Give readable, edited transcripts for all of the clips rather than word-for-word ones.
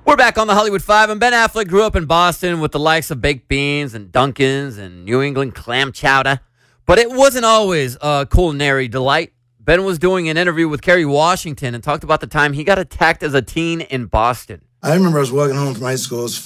We're back on the Hollywood Five, and Ben Affleck grew up in Boston with the likes of baked beans and Dunkin's and New England clam chowder. But it wasn't always a culinary delight. Ben was doing an interview with Kerry Washington and talked about the time he got attacked as a teen in Boston. I remember I was walking home from high school, I was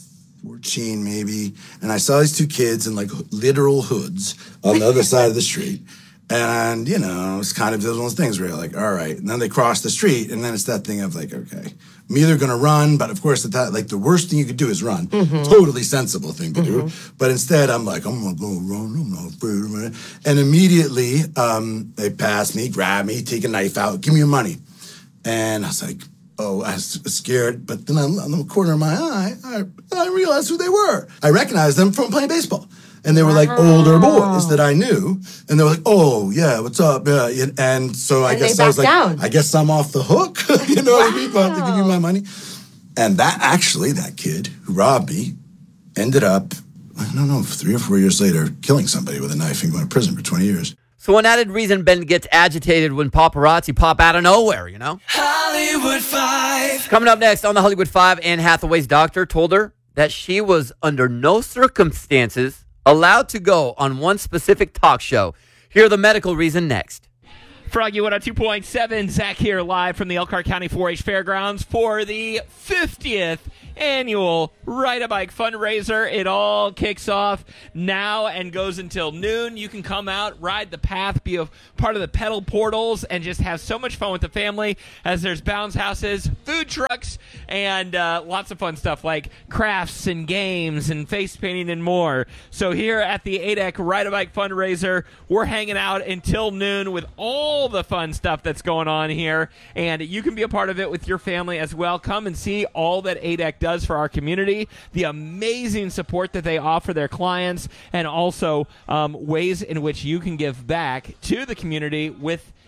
14 maybe, and I saw these two kids in like literal hoods on the other side of the street. And, you know, it's kind of one of those things where you're like, all right. And then they cross the street, and then it's that thing of like, okay, I'm either going to run, but of course, like the worst thing you could do is run. Totally sensible thing to do. But instead, I'm like, I'm going to go run. I'm not afraid of it. And immediately, they pass me, grab me, take a knife out, give me your money. And I was like, oh, I was scared. But then on the corner of my eye, I realized who they were. I recognized them from playing baseball. And they were like older boys that I knew. And they were like, oh, yeah, what's up? Yeah. And so I guess I was like, I guess I'm off the hook. You know what I mean? I'll have to give you my money. And that kid who robbed me ended up, I don't know, 3 or 4 years later, killing somebody with a knife and going to prison for 20 years. So an added reason Ben gets agitated when paparazzi pop out of nowhere, you know? Hollywood Five. Coming up next on the Hollywood Five, Anne Hathaway's doctor told her that she was under no circumstances allowed to go on one specific talk show. Hear the medical reason next. Froggy 102.7, Zach here live from the Elkhart County 4-H Fairgrounds for the 50th annual Ride a Bike fundraiser. It all kicks off now and goes until noon. You can come out, ride the path, be a part of the pedal portals, and just have so much fun with the family as there's bounce houses, food trucks, and lots of fun stuff like crafts and games and face painting and more. So here at the ADEC Ride a Bike fundraiser, we're hanging out until noon with all the fun stuff that's going on here, and you can be a part of it with your family as well. Come and see all that ADEC does for our community, the amazing support that they offer their clients, and also ways in which you can give back to the community with